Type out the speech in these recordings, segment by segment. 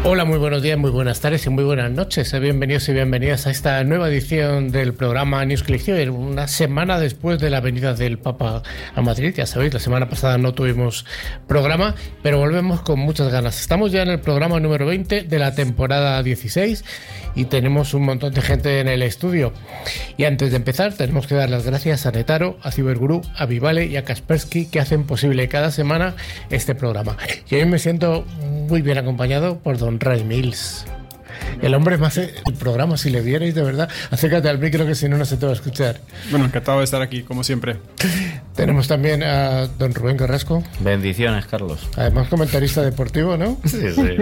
Hola, muy buenos días, muy buenas tardes y muy buenas noches. Bienvenidos y bienvenidas a esta nueva edición del programa News Click Here, una semana después de la venida del Papa a Madrid. Ya sabéis, la semana pasada no tuvimos programa, pero volvemos con muchas ganas. Estamos ya en el programa número 20 de la temporada 16 y tenemos un montón de gente en el estudio. Y antes de empezar, tenemos que dar las gracias a Netaro, a Cyberguru, a Vivale y a Kaspersky, que hacen posible cada semana este programa. Y hoy me siento muy bien acompañado por don Ray Mills. El hombre más el programa, si le vierais de verdad. Acércate al micro, que si no, no se te va a escuchar. Bueno, encantado de estar aquí, como siempre. Tenemos también a don Rubén Carrasco. Bendiciones, Carlos. Además, comentarista deportivo, ¿no? Sí.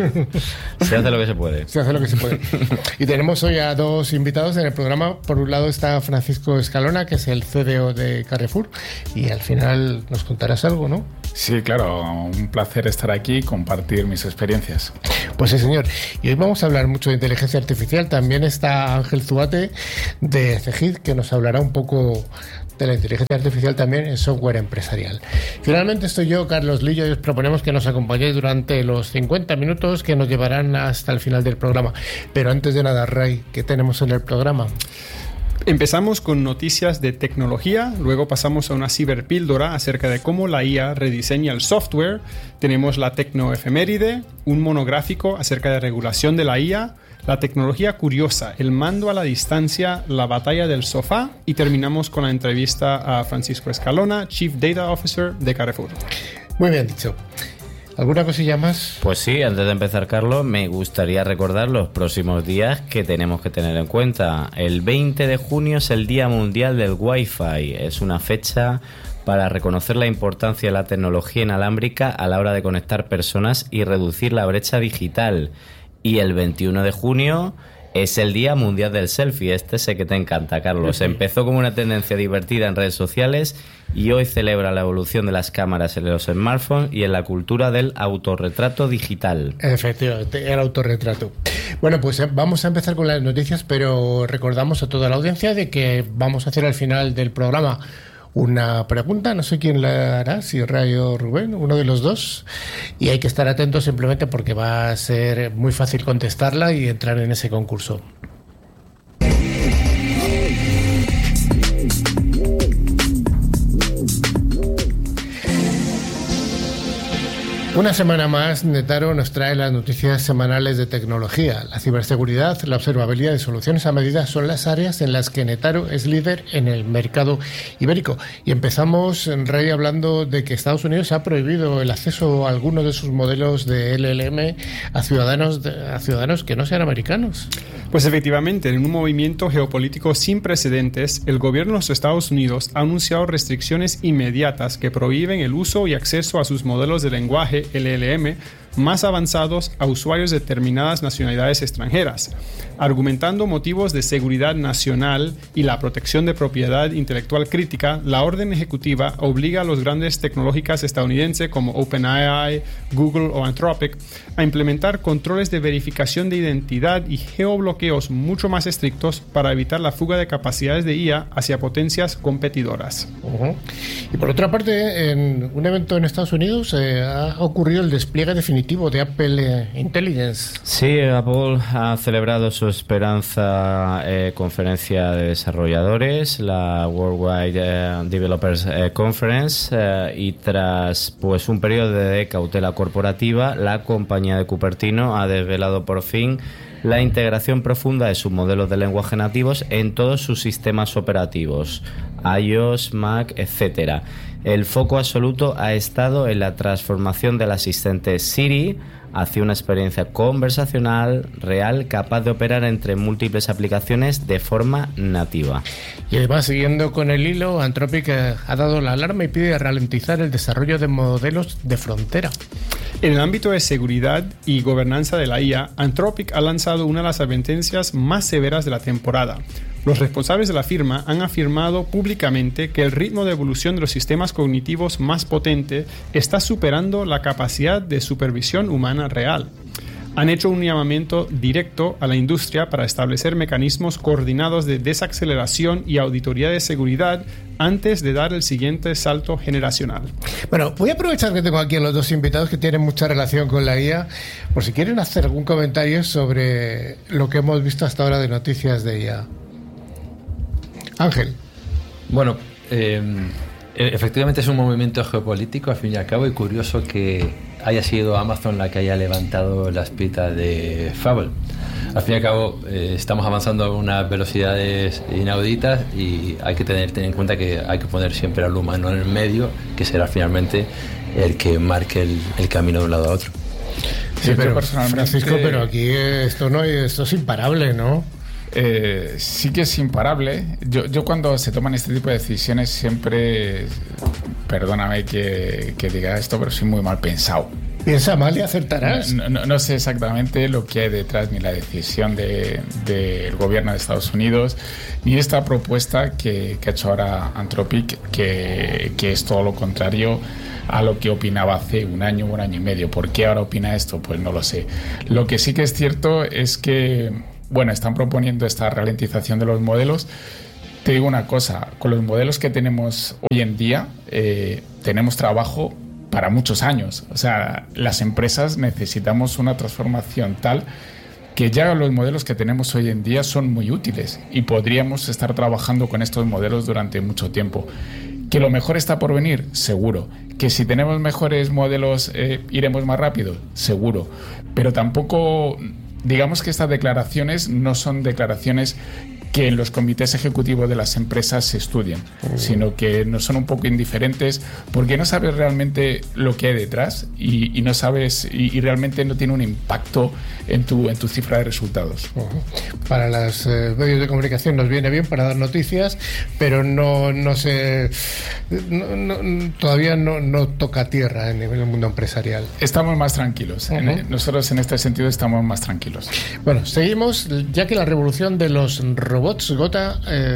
Se hace lo que se puede. Se hace lo que se puede. Y tenemos hoy a dos invitados en el programa. Por un lado está Francisco Escalona, que es el CDO de Carrefour. Y al final nos contarás algo, ¿no? Sí, claro. Un placer estar aquí y compartir mis experiencias. Pues sí, señor. Y hoy vamos a hablar mucho de inteligencia artificial. También está Ángel Zuate de CEGID, que nos hablará un poco de la inteligencia artificial también en software empresarial. Finalmente estoy yo, Carlos Lillo, y os proponemos que nos acompañéis durante los 50 minutos que nos llevarán hasta el final del programa. Pero antes de nada, Ray, ¿qué tenemos en el programa? Empezamos con noticias de tecnología, luego pasamos a una ciberpíldora acerca de cómo la IA rediseña el software, tenemos la tecnoefeméride, un monográfico acerca de regulación de la IA, la tecnología curiosa, el mando a la distancia, la batalla del sofá y terminamos con la entrevista a Francisco Escalona, Chief Data Officer de Carrefour. Muy bien dicho. ¿Alguna cosilla más? Pues sí, antes de empezar, Carlos, me gustaría recordar los próximos días que tenemos que tener en cuenta. El 20 de junio es el Día Mundial del Wi-Fi. Es una fecha para reconocer la importancia de la tecnología inalámbrica a la hora de conectar personas y reducir la brecha digital. Y el 21 de junio es el Día Mundial del Selfie. Este sé que te encanta, Carlos. Empezó como una tendencia divertida en redes sociales y hoy celebra la evolución de las cámaras en los smartphones y en la cultura del autorretrato digital. Efectivamente, el autorretrato. Bueno, pues vamos a empezar con las noticias, pero recordamos a toda la audiencia de que vamos a hacer al final del programa una pregunta, no sé quién la hará, si Ray o Rubén, uno de los dos, y hay que estar atentos simplemente porque va a ser muy fácil contestarla y entrar en ese concurso. Una semana más, Netaro nos trae las noticias semanales de tecnología. La ciberseguridad, la observabilidad de soluciones a medida son las áreas en las que Netaro es líder en el mercado ibérico. Y empezamos, Rey, hablando de que Estados Unidos ha prohibido el acceso a algunos de sus modelos de LLM a ciudadanos que no sean americanos. Pues efectivamente, en un movimiento geopolítico sin precedentes, el gobierno de los Estados Unidos ha anunciado restricciones inmediatas que prohíben el uso y acceso a sus modelos de lenguaje LLM más avanzados a usuarios de determinadas nacionalidades extranjeras, argumentando motivos de seguridad nacional y la protección de propiedad intelectual crítica. La orden ejecutiva obliga a los grandes tecnológicas estadounidenses como OpenAI, Google o Anthropic a implementar controles de verificación de identidad y geobloqueos mucho más estrictos para evitar la fuga de capacidades de IA hacia potencias competidoras. Y por otra parte, en un evento en Estados Unidos ha ocurrido el despliegue definitivo de Apple Intelligence. Sí, Apple ha celebrado su esperanza conferencia de desarrolladores, la Worldwide Developers Conference, y tras pues un periodo de cautela corporativa, la compañía de Cupertino ha desvelado por fin la integración profunda de sus modelos de lenguaje nativos en todos sus sistemas operativos, iOS, Mac, etc. El foco absoluto ha estado en la transformación del asistente Siri hacia una experiencia conversacional real capaz de operar entre múltiples aplicaciones de forma nativa. Y además, siguiendo con el hilo, Anthropic ha dado la alarma y pide ralentizar el desarrollo de modelos de frontera. En el ámbito de seguridad y gobernanza de la IA, Anthropic ha lanzado una de las advertencias más severas de la temporada. Los responsables de la firma han afirmado públicamente que el ritmo de evolución de los sistemas cognitivos más potente está superando la capacidad de supervisión humana real. han hecho un llamamiento directo a la industria para establecer mecanismos coordinados de desaceleración y auditoría de seguridad antes de dar el siguiente salto generacional. Bueno, voy a aprovechar que tengo aquí a los dos invitados que tienen mucha relación con la IA, por si quieren hacer algún comentario sobre lo que hemos visto hasta ahora de noticias de IA. Ángel. Bueno, efectivamente es un movimiento geopolítico al fin y al cabo, y curioso que haya sido Amazon la que haya levantado la espita de Fable. Al fin y al cabo estamos avanzando a unas velocidades inauditas y hay que tener en cuenta que hay que poner siempre al humano en el medio, que será finalmente el que marque el camino de un lado a otro. Sí, pero personalmente, Francisco, pero aquí esto es imparable, ¿no? Sí que es imparable. Yo cuando se toman este tipo de decisiones siempre, perdóname que diga esto, pero soy muy mal pensado. Piensa mal y acertarás. No sé exactamente lo que hay detrás, ni la decisión del gobierno de Estados Unidos, ni esta propuesta que ha hecho ahora Anthropic, que es todo lo contrario a lo que opinaba hace un año y medio. ¿Por qué ahora opina esto? Pues no lo sé. Lo que sí que es cierto es que, bueno, están proponiendo esta ralentización de los modelos. Te digo una cosa, con los modelos que tenemos hoy en día, tenemos trabajo para muchos años. O sea, las empresas necesitamos una transformación tal que ya los modelos que tenemos hoy en día son muy útiles y podríamos estar trabajando con estos modelos durante mucho tiempo. ¿Que lo mejor está por venir? Seguro. ¿Que si tenemos mejores modelos iremos más rápido? Seguro. Pero tampoco, digamos que estas declaraciones no son declaraciones que en los comités ejecutivos de las empresas se estudien, sino que no son un poco indiferentes porque no sabes realmente lo que hay detrás y no sabes y realmente no tiene un impacto en tu cifra de resultados. Para los medios de comunicación nos viene bien para dar noticias, pero no sé, todavía no toca tierra en el mundo empresarial. Estamos más tranquilos. Nosotros en este sentido estamos más tranquilos. Bueno, seguimos, ya que la revolución de los robots gota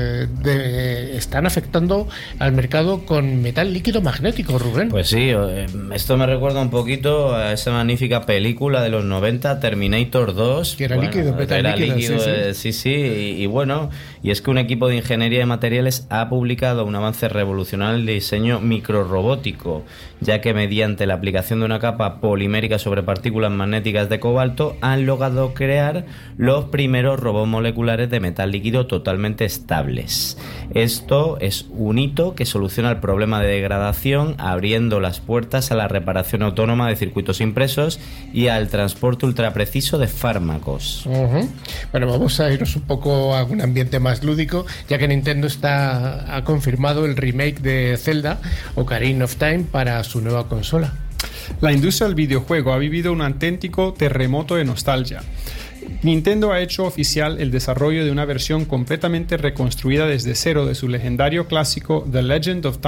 están afectando al mercado con metal líquido magnético, Rubén. Pues sí, esto me recuerda un poquito a esa magnífica película de los 90, Terminator 2. Que era líquido, metal líquido. Sí. Y bueno, y es que un equipo de ingeniería de materiales ha publicado un avance revolucionario en el diseño microrrobótico, ya que mediante la aplicación de una capa polimérica sobre partículas magnéticas de cobalto han logrado crear los primeros robots moleculares de metal líquido totalmente estables. Esto es un hito que soluciona el problema de degradación, abriendo las puertas a la reparación autónoma de circuitos impresos y al transporte ultrapreciso de fármacos. Bueno, vamos a irnos un poco a un ambiente más lúdico, ya que Nintendo ha confirmado el remake de Zelda, Ocarina of Time, para su nueva consola. La industria del videojuego ha vivido un auténtico terremoto de nostalgia. Nintendo ha hecho oficial el desarrollo de una versión completamente reconstruida desde cero de su legendario clásico The Legend of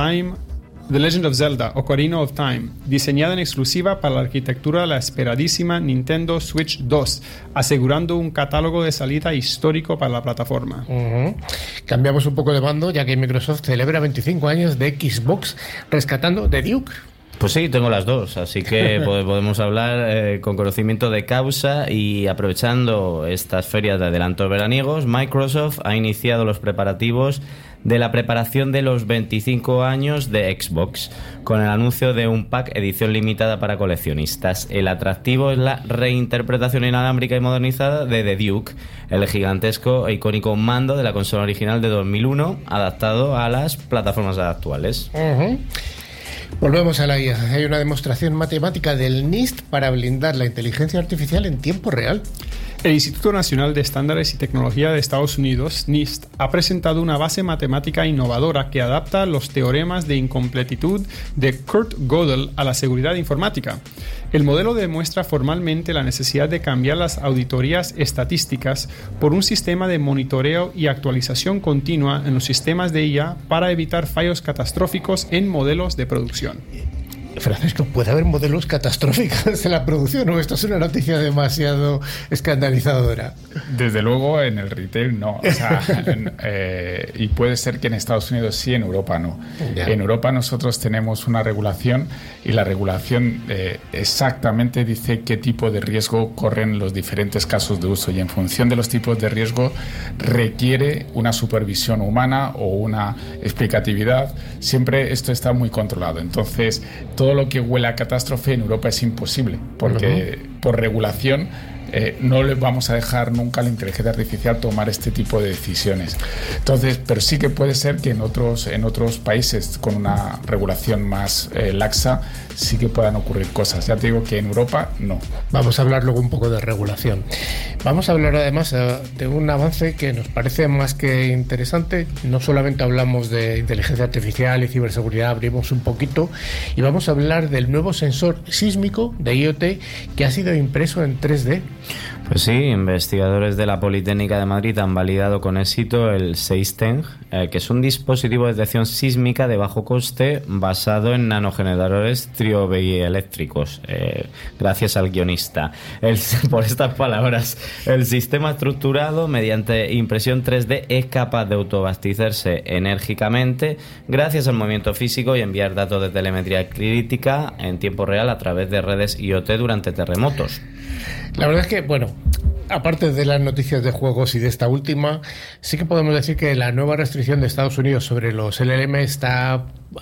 Zelda, Ocarina of Time, diseñada en exclusiva para la arquitectura de la esperadísima Nintendo Switch 2, asegurando un catálogo de salida histórico para la plataforma. Cambiamos un poco de bando, ya que Microsoft celebra 25 años de Xbox, rescatando The Duke. Pues sí, tengo las dos, así que podemos hablar con conocimiento de causa. Y aprovechando estas ferias de adelantos veraniegos, Microsoft ha iniciado los preparativos de la preparación de los 25 años de Xbox, con el anuncio de un pack edición limitada para coleccionistas. El atractivo es la reinterpretación inalámbrica y modernizada de The Duke, el gigantesco e icónico mando de la consola original de 2001, adaptado a las plataformas actuales. Volvemos a la IA. Hay una demostración matemática del NIST para blindar la inteligencia artificial en tiempo real. El Instituto Nacional de Estándares y Tecnología de Estados Unidos, NIST, ha presentado una base matemática innovadora que adapta los teoremas de incompletitud de Kurt Gödel a la seguridad informática. El modelo demuestra formalmente la necesidad de cambiar las auditorías estadísticas por un sistema de monitoreo y actualización continua en los sistemas de IA para evitar fallos catastróficos en modelos de producción. Francisco, ¿puede haber modelos catastróficos en la producción o esto es una noticia demasiado escandalizadora? Desde luego en el retail no. O sea, y puede ser que en Estados Unidos sí, en Europa no. Ya. En Europa nosotros tenemos una regulación y la regulación exactamente dice qué tipo de riesgo corren los diferentes casos de uso y en función de los tipos de riesgo requiere una supervisión humana o una explicatividad. Siempre esto está muy controlado. Entonces, todo lo que huele a catástrofe en Europa es imposible, porque por regulación no le vamos a dejar nunca a la inteligencia artificial tomar este tipo de decisiones. Entonces, pero sí que puede ser que en otros países con una regulación más laxa sí que puedan ocurrir cosas. Ya te digo que en Europa no. Vamos a hablar luego un poco de regulación. Vamos a hablar además de un avance que nos parece más que interesante. No solamente hablamos de inteligencia artificial y ciberseguridad, abrimos un poquito y vamos a hablar del nuevo sensor sísmico de IoT que ha sido impreso en 3D. Pues sí, investigadores de la Politécnica de Madrid han validado con éxito el Seisteng, que es un dispositivo de detección sísmica de bajo coste basado en nanogeneradores triobieléctricos. Gracias al guionista. Por estas palabras, el sistema estructurado mediante impresión 3D es capaz de autoabastecerse enérgicamente gracias al movimiento físico y enviar datos de telemetría crítica en tiempo real a través de redes IoT durante terremotos. La verdad es que, bueno, aparte de las noticias de juegos y de esta última, sí que podemos decir que la nueva restricción de Estados Unidos sobre los LLM está